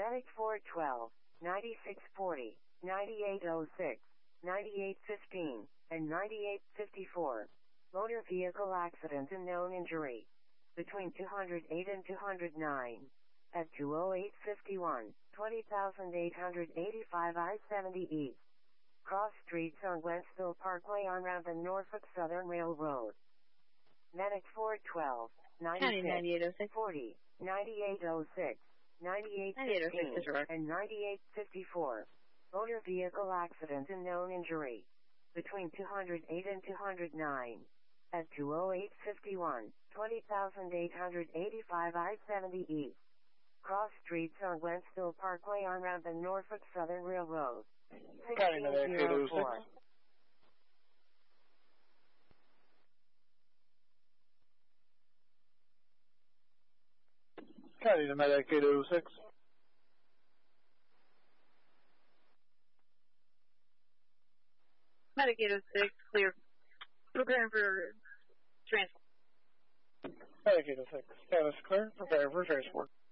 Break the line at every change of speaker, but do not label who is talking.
Medic 412, 9640, 9806, 9815, and 9854. Motor vehicle accident and known injury. Between 208 and 209. At 20851, 20,885 I-70 East. Cross streets on Wentzville Parkway on Round the Norfolk Southern Railroad. Medic 412, 96, 40, 9806, 9815, and 9854. Motor vehicle accident and known injury. Between 208 and 209. At 20851, 20,885 I-70 East. Cross streets on Wentzville Parkway on Round the Norfolk Southern Railroad. 1604.
County to Medic 806.
Medic 806, clear. Preparing for transport.
Medic 806, status clear. Preparing for transport.